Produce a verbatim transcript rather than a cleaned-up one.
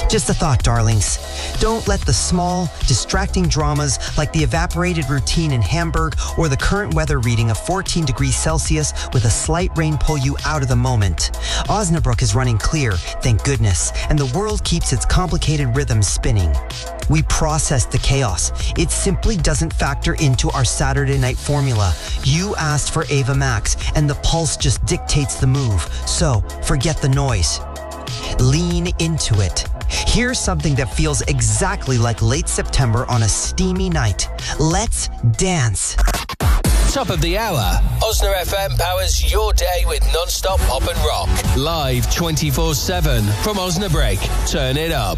Just a thought, darlings. Don't let the small, distracting dramas like the evaporated routine in Hamburg or the current weather reading of fourteen degrees Celsius with a slight rain pull you out of the moment. Osnabrück is running clear, thank goodness, and the world keeps its complicated rhythms spinning. We processed the chaos. It simply doesn't factor into our Saturday night formula. You asked for Ava Max, and the pulse just dictates the move. So, forget the noise. Lean into it. Here's something that feels exactly like late September on a steamy night. Let's dance. Top of the hour. Osna F M powers your day with non-stop pop and rock. Live twenty-four seven from Osnabrück. Turn it up.